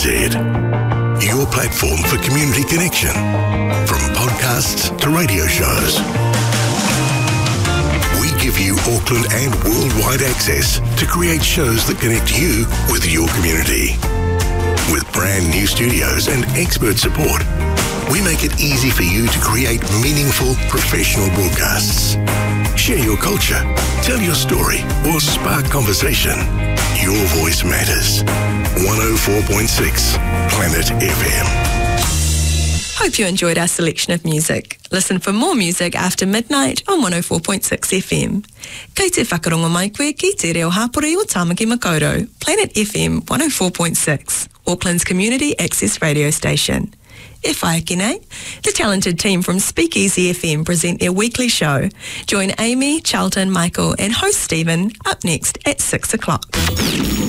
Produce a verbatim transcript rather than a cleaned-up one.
Z. Your platform for community connection. From podcasts to radio shows. We give you Auckland and worldwide access to create shows that connect you with your community. With brand new studios and expert support, we make it easy for you to create meaningful, professional broadcasts. Share your culture, tell your story, or spark conversation. Your voice matters. one oh four point six Planet F M. Hope you enjoyed our selection of music. Listen for more music after midnight on one oh four point six F M. Kei te whakarongo mai koe ki te reo hapori o Tāmaki Makaurau, Planet F M one oh four point six, Auckland's community access radio station. E whae ki nei, the talented team from Speakeasy F M present their weekly show. Join Amy, Charlton, Michael and host Stephen up next at six o'clock.